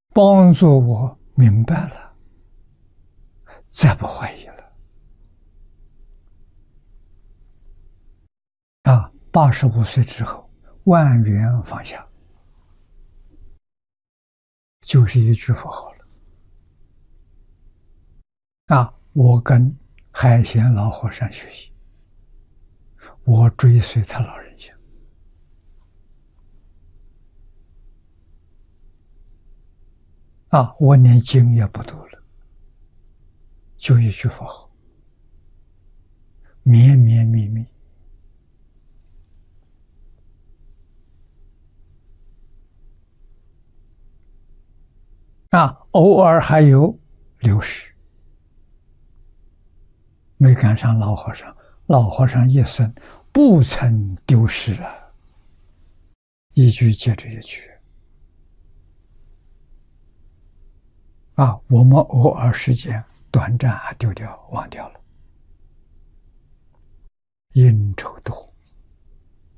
帮助我明白了，再不怀疑了。85岁之后，万缘放下，就是一句佛号了。我跟海贤老和尚学习，我追随他老人家。我连经也不读了，就一句佛号，绵绵密密。偶尔还有流失，没赶上老和尚。老和尚一生不曾丢失啊，一句接着一句。我们偶尔时间短暂丢掉忘掉了，应酬